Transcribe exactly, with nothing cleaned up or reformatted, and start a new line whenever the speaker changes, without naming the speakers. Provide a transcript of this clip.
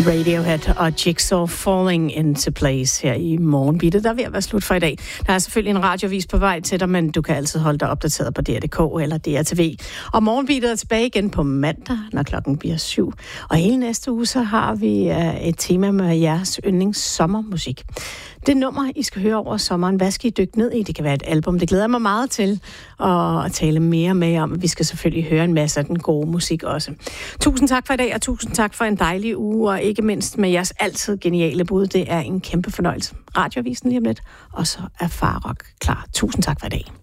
Radiohead og Jigsaw Falling into Place her i Morgenbeatet, der er ved at være slut for i dag. Der er selvfølgelig en radiovis på vej til dig, men du kan altid holde dig opdateret på D R punktum d k eller D R T V. Og Morgenbeatet er tilbage igen på mandag, når klokken bliver syv. Og hele næste uge, så har vi et tema med jeres yndlings sommermusik. Det nummer, I skal høre over sommeren, hvad skal I dykke ned i? Det kan være et album, det glæder jeg mig meget til at tale mere med om. Vi skal selvfølgelig høre en masse af den gode musik også. Tusind tak for i dag, og tusind tak for en dejlig uge, og ikke mindst med jeres altid geniale bud. Det er en kæmpe fornøjelse. Radioavisen lige om lidt, og så er Farrock klar. Tusind tak for i dag.